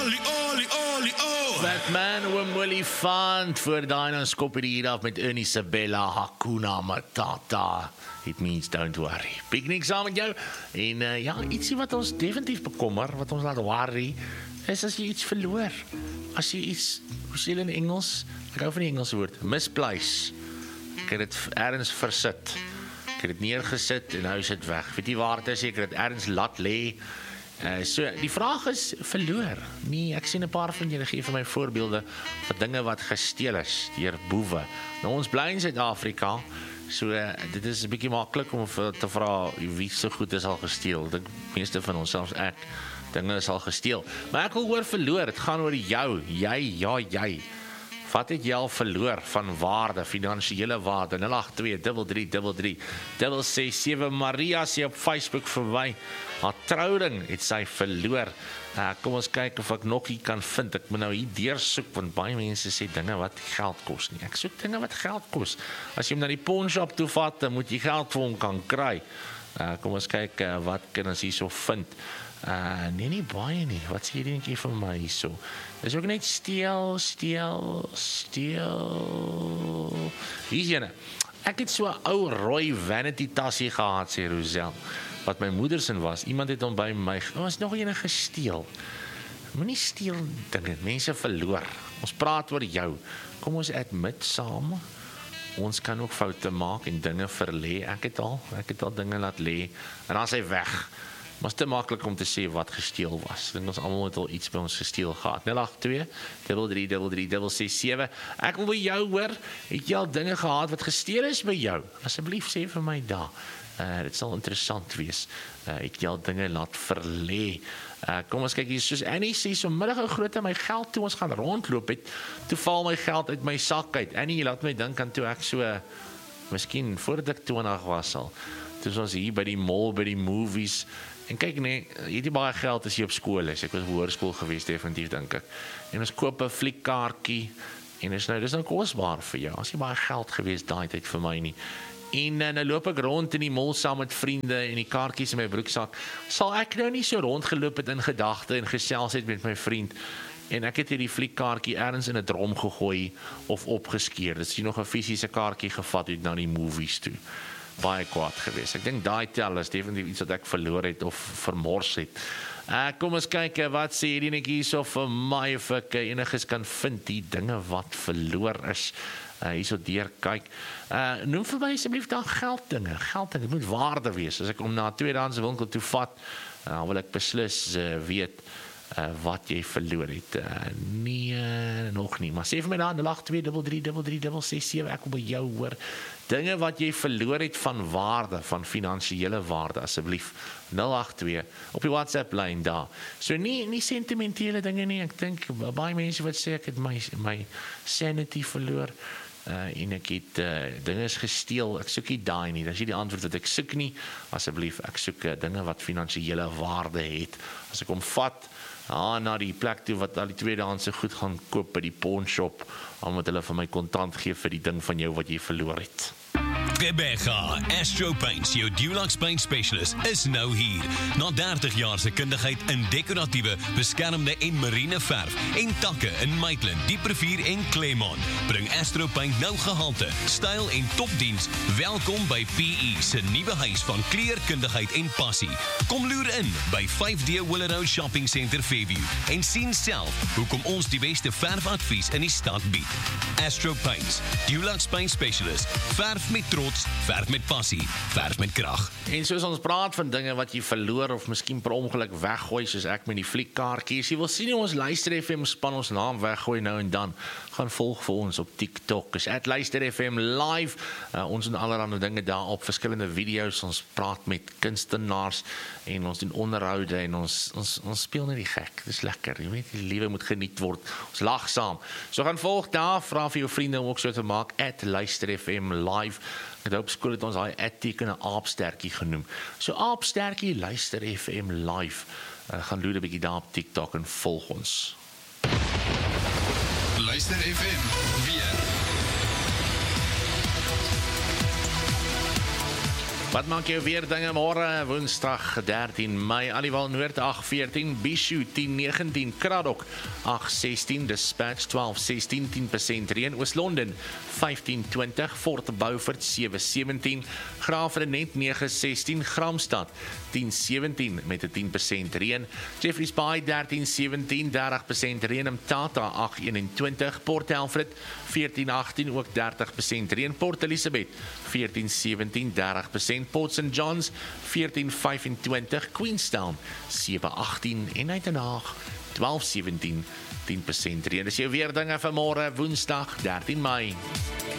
Batman oom olifant voor daai nou skop hier af met Ernie Isabella Hakuna Matata. It means don't worry. Piknik saam met jou. En ja, ietsie wat ons definitief bekommer, wat ons laat worry, is as jy iets verloor. As jy iets, hoe sê hulle in Engels? Ek hou van die Engelse woord, misplace. Ek het dit ergens versit. Ek het dit neergesit en nou is dit weg. Weet jy waar dit is? Ek het dit ergens laat lê. So, die vraag is verloor. Nee, ek sien 'n paar van julle gee vir my voorbeelde van dinge wat gesteel is deur boewe. Nou ons bly in Suid-Afrika, so dit is 'n bietjie maklik om te vra wie se goed is al gesteel. Ek dink meeste van ons, selfs ek, dinge is al gesteel. Maar ek wil hoor verloor, dit gaan oor jou, jy. Wat het jy al verloor van waarde, finansiële waarde? 082333367. Maria sê op Facebook vir my, haar trouring het sy verloor. Kom ons kyk of ek nog iets kan vind. Ek moet nou hier deursoek, want baie mense sê dinge wat geld kos nie. Ek soek dinge wat geld kos. As jy hom na die pawnshop toe vat, dan moet jy geld vir hom kan kry. Kom ons kyk wat kan ons hierso vind. Nee, nie baie nie. Wat sê jy denkie vir my hierso? Dis ook net steel. Hier is jyne. Ek het so 'n ou rooi vanity tassie gehad, sê Rosel, wat my moeder sin was. Iemand het hom by my, was nog ene gesteel. Moenie steel dinge, mense verloor. Ons praat oor jou. Kom ons admit saam. Ons kan ook foute maak en dinge verlê. Ek het al dinge laat lê en dan is hy weg. Maar is te maklik om te sê wat gesteel was. Ek dink ons almal het al iets by ons gesteel gehad. 082333367. Ek wil by jou hoor, het jy al dinge gehad wat gesteel is by jou? Asseblief sê vir my daar. Dit sal interessant wees. Het jy al dinge laat verlê? Kom ons kyk hier, soos Annie sê, so middag ou groot my geld toe ons gaan rondloop het, toe val my geld uit my sak uit. Annie, jy laat my dink aan toe ek so, miskien voordat ek 20 was al, toe ons hier by die mall, by die movies, en kyk nee, jy het nie baie geld as jy op skool is, ek was op hoërskool geweest definitief dink ek, en ons koop 'n fliekkaartjie, en dis nou kosbaar vir jou, as jy baie geld geweest daai tyd vir my nie, en nou loop ek rond in die mall saam met vriende en die kaartjies in my broeksak, sal ek nou nie so rondgeloop het in gedagte en gesels het met my vriend, en ek het hierdie fliekkaartjie ergens in 'n drom gegooi of opgeskeer, dis jy nog 'n fisiese kaartjie gevat het na die movies toe, baie kwaad geweest. Ek dink daai tel is definitief iets wat ek verloor het of vermors het. Kom ons kyk, wat sê hierdie netjie hierso vir my, of ek enigiets kan vind, die dinge wat verloor is. Hierso deur kyk. Noem vir my asseblief dan gelddinge. Dit moet waarde wees. As ek om na 'n tweedehands winkel toe vat, wil ek beslis weet wat jy verloor het. Nee, nog nie. Maar sê vir my dan 082333367. Ek wil by jou hoor. Dinge wat jy verloor het van waarde, van finansiële waarde, asseblief. 082 op die WhatsApp lyn daar. So nie sentimentele dinge nie. Ek dink baie mense wat sê ek het my sanity verloor. En ek het dinge is gesteel, ek soek nie daai nie, dis nie die antwoord wat ek soek nie, asseblief, ek soek dinge wat finansiële waarde het, as ek hom vat, na die plek toe wat al die tweedehandse goed gaan koop by die pawnshop, dan moet hulle vir my kontant gee vir die ding van jou wat jy verloor het. Rebecca, Astro Paints, jou Dulux Paint Specialist, is nou hier. Na 30 jaar se kundigheid in dekoratiewe, beskermde en marine verf en takke in Maitland, Dieprivier en Claremont, bring Astro Paint nou gehalte, styl en topdiens. Welkom by PE se nuwe huis van kleurkundigheid en passie. Kom loer in by 5D Willow Shopping Center Fairview en sien self hoekom ons die beste verfadvies in die stad bied. Astro Paints, Dulux Paint Specialist, verf met trots, verf met passie, verf met krag. En soos ons praat van dinge wat jy verloor of miskien per ongeluk weggooi, soos ek met die fliekkaartjies, jy wil sien hoe ons Luister FM span ons naam weggooi nou en dan, gaan volg vir ons op TikTok, is @LuisterFM live, ons doen allerlei dinge daar op, verskillende video's, ons praat met kunstenaars, en ons doen onderhoude, en ons speel net die gek, dis lekker, jy weet, die lewe moet geniet word, ons lag saam, so gaan volg daar, vra vir jou vriende om ook so te maak, @LuisterFM live, ek hoop skool het ons daai @teken 'n aapstertjie genoem. So aapstertjie Luister FM live. Gaan loer 'n bietjie daar op TikTok en volg ons. Luister FM weer. Wat maak jou weer dinge môre Woensdag 13 Mei Aliwal Noord 8:14 Bishu 10:19 Kraddock 8:16 Dispatch 12:16 10% reën Oos-London 15:20 Fort Beaufort 7:17 Graafrenet 9:16 Gramstad 10:17 met 'n 10% reën Jeffreys Bay 13:17 30% reën Mthatha 8:21 Port Alfred 14:18 ook 30% reën Port Elizabeth 14:17 30% Port St John's 14:25 Queenstown 7:18 en Uitenhaag 12:17 10% reën. Dis jou weer dinge vir môre Woensdag 13 Mei.